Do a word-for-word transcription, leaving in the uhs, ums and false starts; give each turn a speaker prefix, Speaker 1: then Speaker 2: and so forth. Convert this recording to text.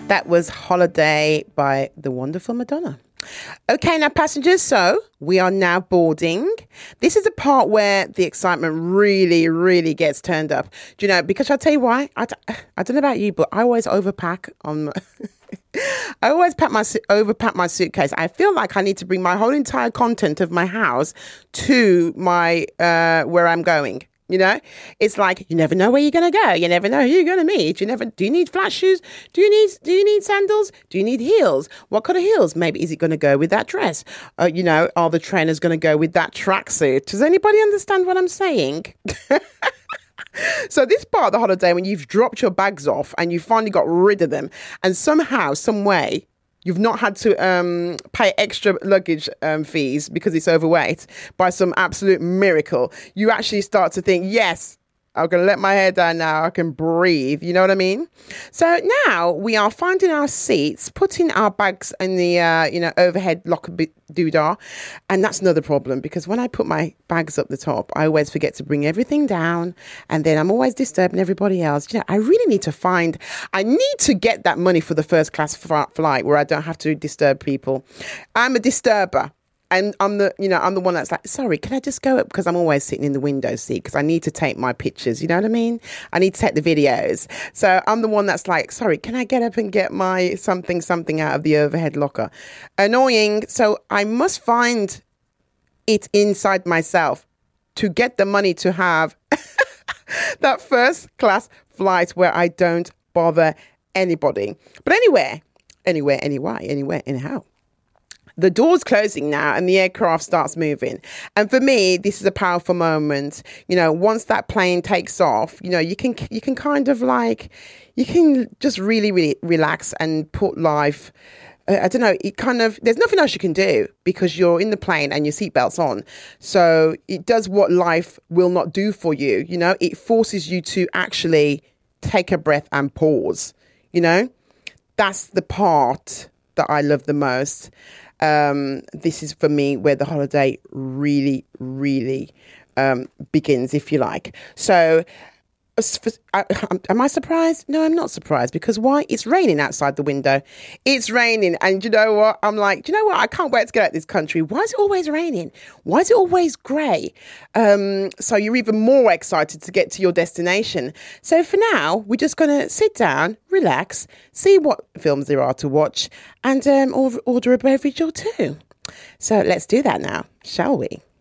Speaker 1: That was Holiday by the wonderful Madonna. Okay, now passengers, so we are now boarding. This is the part where the excitement really, really gets turned up. Do you know, because I'll tell you why. I, d- I don't know about you, but I always overpack on... I always pack my overpack my suitcase. I feel like I need to bring my whole entire content of my house to my uh, where I'm going. You know, it's like you never know where you're going to go. You never know who you're going to meet. You never. Do you need flat shoes? Do you need? Do you need sandals? Do you need heels? What kind of heels? Maybe is it going to go with that dress? Uh, you know, are the trainers going to go with that tracksuit? Does anybody understand what I'm saying? So this part of the holiday, when you've dropped your bags off and you finally got rid of them, and somehow, some way, you've not had to um, pay extra luggage um, fees because it's overweight by some absolute miracle, you actually start to think, yes, I'm going to let my hair down now. I can breathe. You know what I mean? So now we are finding our seats, putting our bags in the, uh, you know, overhead locker doodah. And that's another problem because when I put my bags up the top, I always forget to bring everything down. And then I'm always disturbing everybody else. You know, I really need to find, I need to get that money for the first class f- flight where I don't have to disturb people. I'm a disturber. And I'm the, you know, I'm the one that's like, sorry, can I just go up? Because I'm always sitting in the window seat because I need to take my pictures. You know what I mean? I need to take the videos. So I'm the one that's like, sorry, can I get up and get my something, something out of the overhead locker? Annoying. So I must find it inside myself to get the money to have that first class flight where I don't bother anybody. But anywhere, anywhere, anyway, anywhere, anyhow. The door's closing now and the aircraft starts moving. And for me, this is a powerful moment. You know, once that plane takes off, you know, you can you can kind of like, you can just really, really relax and put life, uh, I don't know, it kind of, there's nothing else you can do because you're in the plane and your seatbelt's on. So it does what life will not do for you. You know, it forces you to actually take a breath and pause. You know, that's the part that I love the most. Um, this is for me where the holiday really, really um, begins, if you like. So, I, am I surprised? No, I'm not surprised because why? It's raining outside the window. It's raining. And you know what? I'm like, do you know what? I can't wait to get out of this country. Why is it always raining? Why is it always grey? Um, so you're even more excited to get to your destination. So for now, we're just going to sit down, relax, see what films there are to watch and um, order a beverage or two. So let's do that now, shall we?